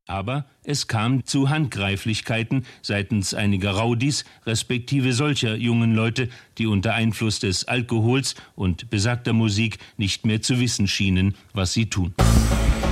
Aber es kam zu Handgreiflichkeiten seitens einiger Raudis, respektive solcher jungen Leute, die unter Einfluss des Alkohols und besagter Musik nicht mehr zu wissen schienen, was sie tun.